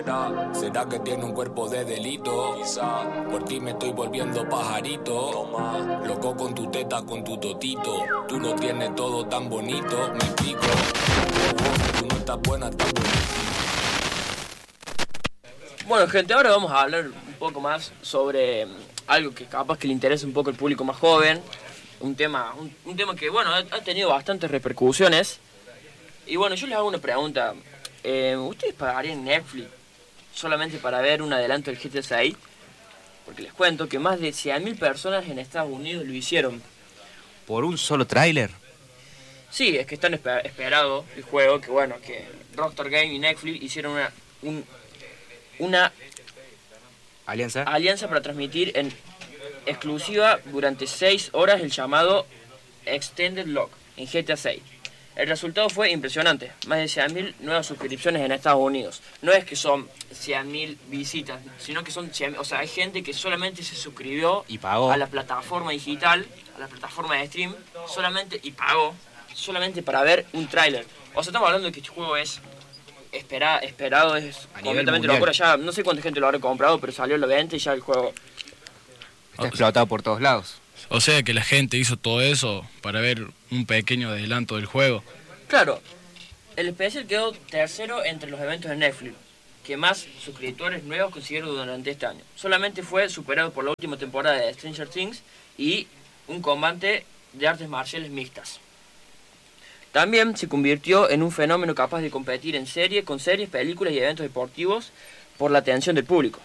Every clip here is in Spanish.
¿Será que tiene un cuerpo de delito? Quizá. Por ti me estoy volviendo pajarito. Toma. Loco con tu teta, con tu totito. Tú no tienes todo tan bonito. Me explico. Tú no estás buena, estás bonita. Bueno, gente, ahora vamos a hablar un poco más sobre algo que capaz que le interesa un poco al público más joven. Un tema que, bueno, ha tenido bastantes repercusiones. Y bueno, yo les hago una pregunta. ¿Ustedes pagarían Netflix solamente para ver un adelanto del GTA 6? Porque les cuento que más de 100.000 personas en Estados Unidos lo hicieron. ¿Por un solo tráiler? Sí, es que están esperado el juego, que bueno, que Rockstar Games y Netflix hicieron una alianza para transmitir en exclusiva durante 6 horas el llamado Extended Lock en GTA 6. El resultado fue impresionante, más de 100.000 nuevas suscripciones en Estados Unidos. No es que son 100.000 visitas, sino que son 100.000, o sea, hay gente que solamente se suscribió y pagó a la plataforma digital, a la plataforma de stream, pagó solamente para ver un tráiler. O sea, estamos hablando de que este juego es esperado, es completamente locura. Ya no sé cuánta gente lo habrá comprado, pero salió a la venta y ya el juego está explotado por todos lados. O sea que la gente hizo todo eso para ver un pequeño adelanto del juego. Claro, el especial quedó tercero entre los eventos de Netflix, que más suscriptores nuevos consiguieron durante este año. Solamente fue superado por la última temporada de Stranger Things y un combate de artes marciales mixtas. También se convirtió en un fenómeno capaz de competir con series, películas y eventos deportivos por la atención del público.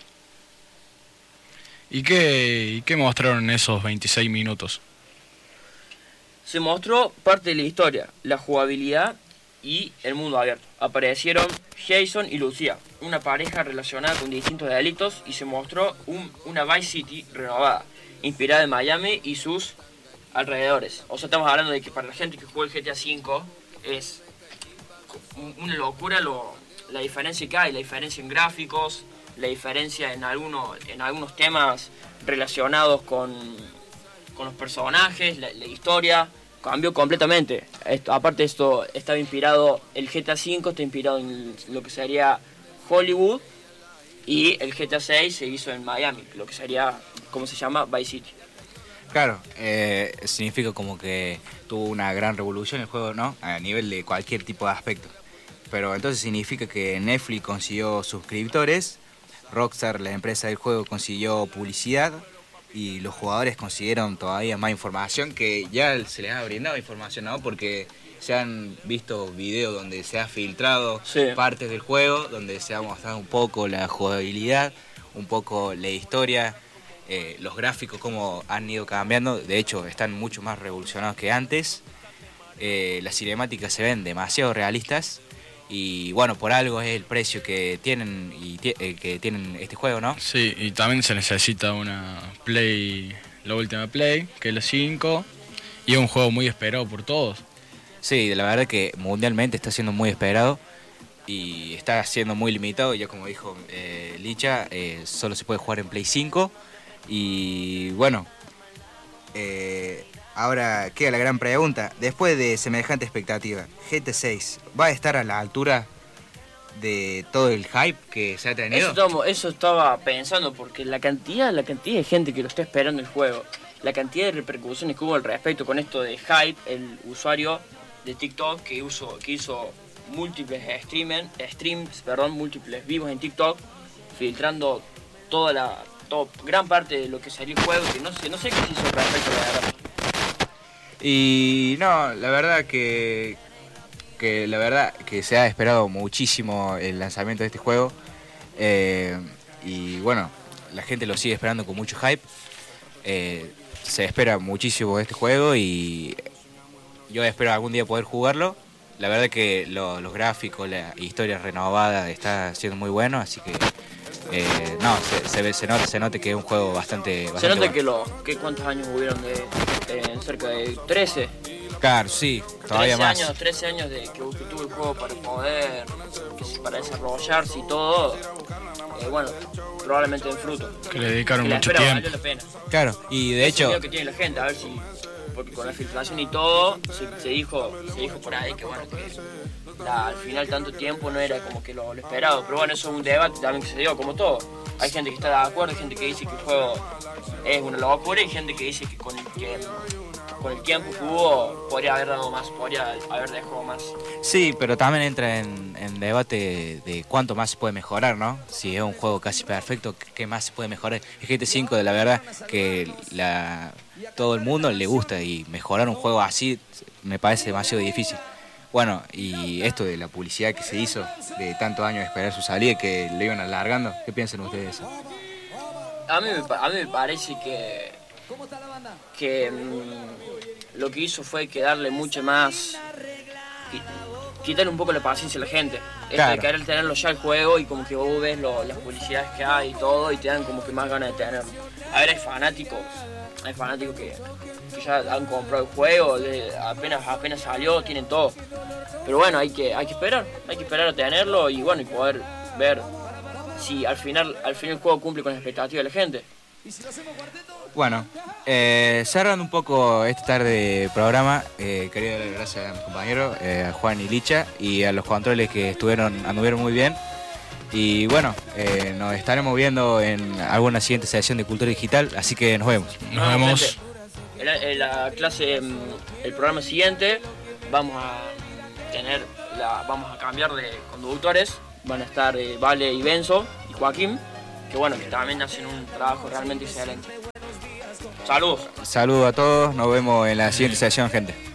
¿Y qué mostraron en esos 26 minutos? Se mostró parte de la historia, la jugabilidad y el mundo abierto. Aparecieron Jason y Lucía, una pareja relacionada con distintos delitos, y se mostró una Vice City renovada, inspirada en Miami y sus alrededores. O sea, estamos hablando de que para la gente que juega el GTA V es una locura la diferencia que hay, la diferencia en gráficos, la diferencia en algunos temas relacionados con los personajes, la historia, cambió completamente. Aparte esto estaba inspirado, el GTA V está inspirado en lo que sería Hollywood, y el GTA 6 se hizo en Miami, lo que sería, ¿cómo se llama? Vice City. Claro, significa como que tuvo una gran revolución el juego, ¿no? A nivel de cualquier tipo de aspecto. Pero entonces significa que Netflix consiguió suscriptores, Rockstar, la empresa del juego, consiguió publicidad, y los jugadores consiguieron todavía más información, que ya se les ha brindado información, ¿no? Porque se han visto videos donde se ha filtrado partes del juego, donde se ha mostrado un poco la jugabilidad, un poco la historia, los gráficos, cómo han ido cambiando. De hecho, están mucho más revolucionados que antes. Las cinemáticas se ven demasiado realistas. Y bueno, por algo es el precio que tienen que tienen este juego, ¿no? Sí, y también se necesita una Play, la última Play, que es la 5, y es un juego muy esperado por todos. Sí, la verdad que mundialmente está siendo muy esperado y está siendo muy limitado. Ya como dijo Licha, solo se puede jugar en Play 5. Y bueno, ahora queda la gran pregunta. Después de semejante expectativa, GTA 6 ¿va a estar a la altura de todo el hype que se ha tenido? Eso estaba pensando, porque la cantidad de gente que lo está esperando el juego, la cantidad de repercusiones que hubo al respecto con esto de hype, el usuario de TikTok que hizo múltiples múltiples vivos en TikTok, filtrando gran parte de lo que salió el juego, que no sé qué se hizo al respecto, la verdad. Y no, la verdad que se ha esperado muchísimo el lanzamiento de este juego, y bueno, la gente lo sigue esperando con mucho hype. Se espera muchísimo de este juego y yo espero algún día poder jugarlo. La verdad que los gráficos, la historia renovada está siendo muy bueno, así que se nota que es un juego bastante se nota bueno. que ¿cuántos años hubieron cerca de 13? Claro, sí, todavía más. 13 años de que tuvo el juego para desarrollarse y todo. Bueno, probablemente en fruto. Que le dedicaron mucho tiempo. tiempo. Valió la pena. Claro, y de hecho que tiene la gente, a ver si porque con la filtración y todo, se dijo por ahí que bueno, que al final tanto tiempo no era como que lo esperado. Pero bueno, eso es un debate también que se dio, como todo. Hay gente que está de acuerdo, hay gente que dice que el juego es una locura y gente que dice que con el tiempo que hubo podría haber dado más, podría haber dejado más. Sí, pero también entra en debate de cuánto más se puede mejorar, ¿no? Si es un juego casi perfecto, ¿qué más se puede mejorar? El GT5, de la verdad, que todo el mundo le gusta y mejorar un juego así me parece demasiado difícil. Bueno, y esto de la publicidad que se hizo, de tantos años de esperar su salida y que le iban alargando, ¿qué piensan ustedes de eso? A mí me parece que lo que hizo fue que darle mucho más, quitarle un poco la paciencia a la gente. Claro. Esto de querer tenerlo ya el juego y como que vos ves las publicidades que hay y todo y te dan como que más ganas de tenerlo. A ver, hay fanáticos que ya han comprado el juego, apenas salió, tienen todo. Pero bueno, hay que esperar a tenerlo y bueno, y poder ver si al final el juego cumple con las expectativas de la gente. Bueno, cerrando un poco esta tarde de programa, quería darle gracias a mis compañeros, a Juan y Licha, y a los controles que anduvieron muy bien. Y bueno, nos estaremos viendo en alguna siguiente sesión de Cultura Digital, así que nos vemos. Nos vemos. En la clase, el programa siguiente, vamos a cambiar de conductores. Van a estar Vale y Benzo y Joaquín, que bueno, que también hacen un trabajo realmente excelente. Saludos. Saludos a todos, nos vemos en la siguiente sesión, gente.